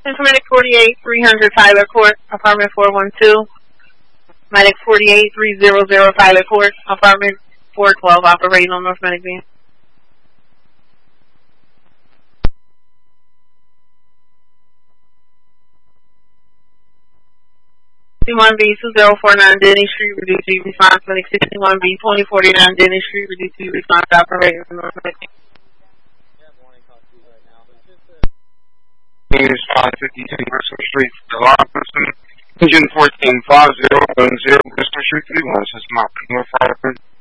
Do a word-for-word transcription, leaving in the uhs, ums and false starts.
Medic forty-eight three hundred Tyler Court, apartment four one two. Medic forty-eight three hundred Tyler Court, apartment four twelve, operating on North Medic Beam. sixty-one B two zero four nine Denny Street, reduce to response. Medic sixty-one B twenty forty-nine Denny Street, reduce to response, operating on North Medic Beam. five fifty-two Bristol Street, Austin. Engine fourteen five zero one zero Bristol Street, three one, System Operator North Hartford.